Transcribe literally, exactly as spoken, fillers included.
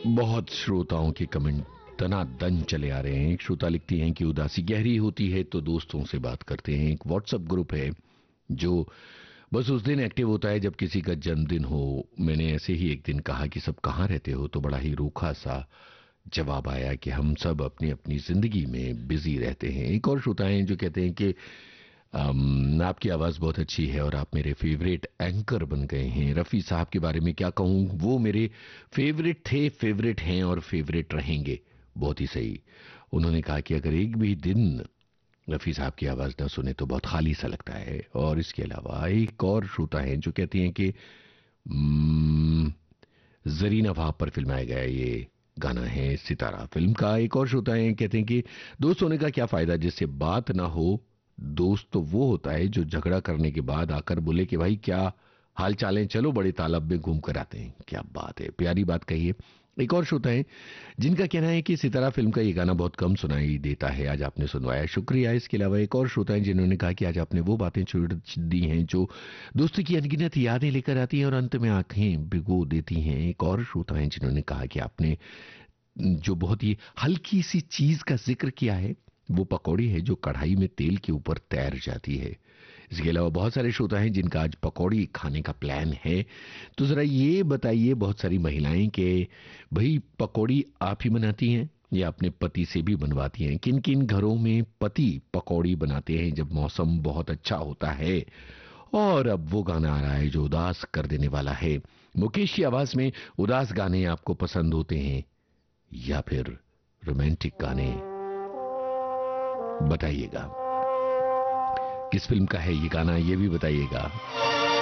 बहुत श्रोताओं के कमेंट दनादन चले आ रहे हैं। एक श्रोता लिखती हैं कि उदासी गहरी होती है तो दोस्तों से बात करते हैं। एक व्हाट्सएप ग्रुप है जो बस उस दिन एक्टिव होता है जब किसी का जन्मदिन हो। मैंने ऐसे ही एक दिन कहा कि सब कहाँ रहते हो, तो बड़ा ही रूखा सा जवाब आया कि हम सब अपनी अपनी जिंदगी में बिजी रहते हैं। एक और श्रोता हैं जो कहते हैं कि अम, आपकी आवाज़ बहुत अच्छी है और आप मेरे फेवरेट एंकर बन गए हैं। रफ़ी साहब के बारे में क्या कहूँ, वो मेरे फेवरेट थे, फेवरेट हैं और फेवरेट रहेंगे। बहुत ही सही। उन्होंने कहा कि अगर एक भी दिन रफ़ी साहब की आवाज़ ना सुने तो बहुत खाली सा लगता है। और इसके अलावा एक और श्रोता हैं जो कहती हैं कि अम, जरीना वहाब पर फिल्माया गया ये गाना है सितारा फिल्म का। एक और श्रोता हैं कहते हैं कि दोस्त होने का क्या फायदा जिससे बात ना हो। दोस्त तो वो होता है जो झगड़ा करने के बाद आकर बोले कि भाई क्या हाल चाल है, चलो बड़े तालाब में घूम कर आते हैं। क्या बात है, प्यारी बात कही है। एक और श्रोता है जिनका कहना है कि सितारा फिल्म का ये गाना बहुत कम सुनाई देता है, आज आपने सुनवाया, शुक्रिया। इसके अलावा एक और श्रोता है जिन्होंने कहा कि आज आपने वो बातें छोड़ दी हैं जो दोस्ती की अनगिनत यादें लेकर आती हैं और अंत में आंखें भिगो देती हैं। एक और श्रोता है जिन्होंने कहा कि आपने जो बहुत ही हल्की सी चीज का जिक्र किया है, वो पकौड़ी है जो कढ़ाई में तेल के ऊपर तैर जाती है। इसके अलावा बहुत सारे श्रोता हैं जिनका आज पकौड़ी खाने का प्लान है। तो जरा ये बताइए बहुत सारी महिलाएं कि भाई पकौड़ी आप ही बनाती हैं या अपने पति से भी बनवाती हैं? किन किन घरों में पति पकौड़ी बनाते हैं जब मौसम बहुत अच्छा होता है? और अब वो गाना आ रहा है जो उदास कर देने वाला है। मुकेश की आवाज में उदास गाने आपको पसंद होते हैं या फिर रोमांटिक गाने? बताइएगा किस फिल्म का है ये गाना, ये भी बताइएगा।